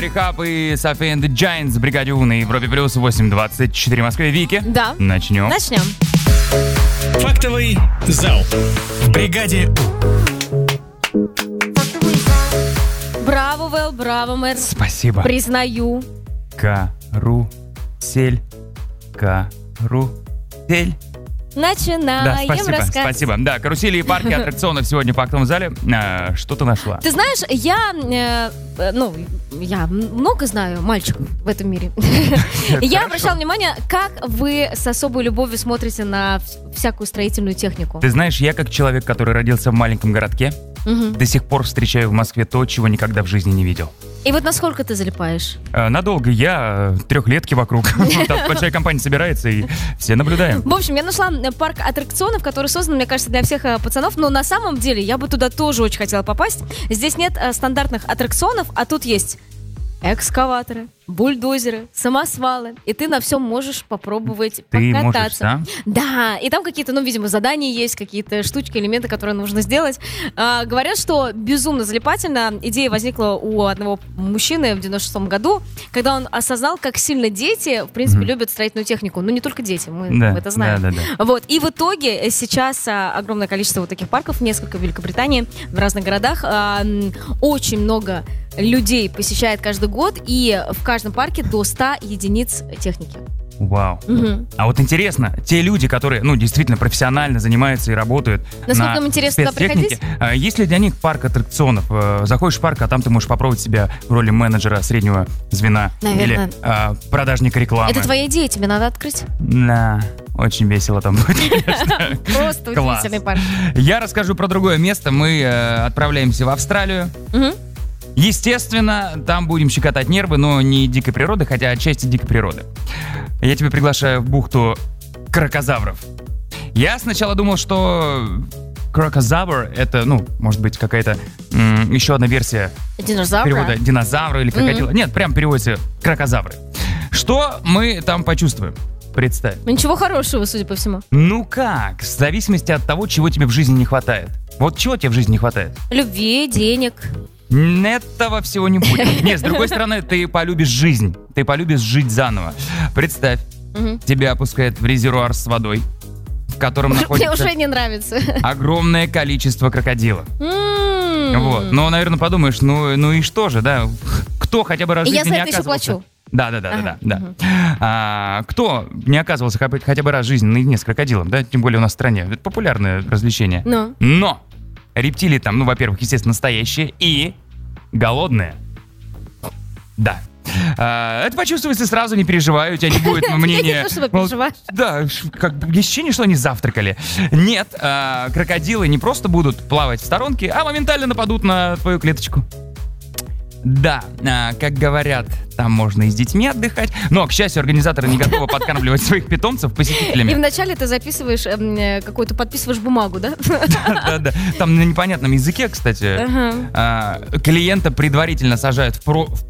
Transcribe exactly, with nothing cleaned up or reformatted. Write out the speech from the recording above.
Рехаб и София and the Giants в бригаде У на Европе плюс восемь двадцать четыре в Москве. Вики. Да. Начнем. Начнем. Фактовый зал в бригаде У. Браво, Вэл, браво, мэр. Спасибо. Признаю. Карусель. Карусель. Начинаем Да, спасибо, рассказ. спасибо. Да, карусели и парки аттракционов сегодня в фактовом зале. А, что ты нашла? Ты знаешь, я, э, э, ну, я много знаю мальчиков в этом мире. Я обращала внимание, как вы с особой любовью смотрите на всякую строительную технику. Ты знаешь, я как человек, который родился в маленьком городке, до сих пор встречаю в Москве то, чего никогда в жизни не видел. И вот насколько ты залипаешь? А, надолго. Я э, трехлетки вокруг. Там большая компания собирается, и все наблюдаем. В общем, я нашла парк аттракционов, который создан, мне кажется, для всех э, пацанов, но на самом деле я бы туда тоже очень хотела попасть. Здесь нет э, стандартных аттракционов, а тут есть экскаваторы, бульдозеры, самосвалы, и ты на всем можешь попробовать Ты покататься. можешь, да? Да, и там какие-то, ну, видимо, задания есть, какие-то штучки, элементы, которые нужно сделать. А, говорят, что безумно залипательно. Идея возникла у одного мужчины в девяносто шестом году, когда он осознал, как сильно дети, в принципе, mm-hmm. любят строительную технику. Ну, не только дети, мы да, это знаем. Да, да, да. Вот. И в итоге сейчас а, огромное количество вот таких парков, несколько в Великобритании, в разных городах. А, очень много людей посещает каждый год, и в каждом парке до ста единиц техники. Вау. Угу. А вот интересно, те люди, которые, ну, действительно профессионально занимаются и работают Насколько на им интересно туда спецтехнике, приходить? а, есть ли для них парк аттракционов? А, заходишь в парк, а там ты можешь попробовать себя в роли менеджера среднего звена. Наверное. Или а, продажника рекламы. Это твоя идея, тебе надо открыть. Да, очень весело там будет, конечно. Просто Класс. удивительный парк. Я расскажу про другое место. Мы э, отправляемся в Австралию. Угу. Естественно, там будем щекотать нервы, но не дикой природы, хотя отчасти дикой природы. Я тебя приглашаю в бухту крокозавров. Я сначала думал, что крокозавр — это, ну, может быть, какая-то м, еще одна версия Динозавра? перевода динозавра или крокодила. Mm-hmm. Нет, прям переводится крокозавры. Что мы там почувствуем? Представь. Ничего хорошего, судя по всему. Ну как? В зависимости от того, чего тебе в жизни не хватает. Вот чего тебе в жизни не хватает? Любви, денег. Этого всего не будет. Нет, с другой стороны, ты полюбишь жизнь. Ты полюбишь жить заново. Представь, Угу. тебя опускают в резервуар с водой, в котором Мне находится уже не нравится. огромное количество крокодилов. М. Вот. Но, наверное, подумаешь, ну, ну и что же, да? Кто хотя бы раз в И я жизни за не это еще оказывался... плачу. Да, да, да, Ага, да, да. да. А, кто не оказывался хотя бы- хотя бы раз в жизни наедине с крокодилом, да? Тем более у нас в стране. Это популярное развлечение. Ну. Но рептилии там, ну, во-первых, естественно, настоящие и голодные. Да. А, это почувствуется сразу, не переживай, у тебя не будет мнения. Я не то, чтобы мол, переживаешь. Да, ш- как бы есть ощущение, что они завтракали. Нет, а, крокодилы не просто будут плавать в сторонке, а моментально нападут на твою клеточку. Да, а, как говорят, там можно и с детьми отдыхать. Но, к счастью, организаторы не готовы подкармливать своих питомцев И посетителями. вначале ты записываешь эм, э, какую-то, подписываешь бумагу, да? Да-да. Там на непонятном языке, кстати, Ага. а, клиента предварительно сажают в про- в